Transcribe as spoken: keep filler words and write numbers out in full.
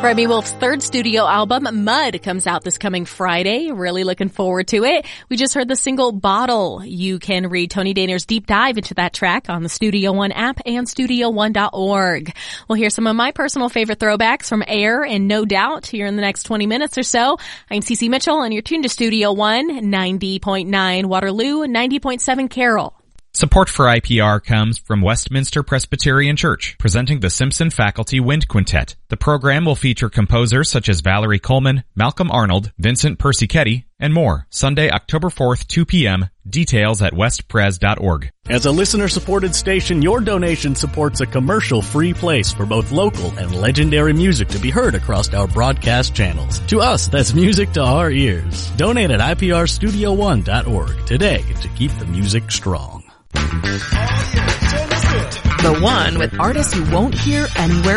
Remy Wolf's third studio album, Mud, comes out this coming Friday. Really looking forward to it. We just heard the single Bottle. You can read Tony Dayner's deep dive into that track on the Studio One app and studio one dot org. We'll hear some of my personal favorite throwbacks from Air and No Doubt here in the next twenty minutes or so. I'm Cece Mitchell, and you're tuned to Studio One, ninety point nine Waterloo, ninety point seven Carroll. Support for I P R comes from Westminster Presbyterian Church, presenting the Simpson Faculty Wind Quintet. The program will feature composers such as Valerie Coleman, Malcolm Arnold, Vincent Persichetti, and more. Sunday, October fourth, two p.m. Details at westpres dot org. As a listener-supported station, your donation supports a commercial-free place for both local and legendary music to be heard across our broadcast channels. To us, that's music to our ears. Donate at I P R studio one dot org today to keep the music strong. The One with artists you won't hear anywhere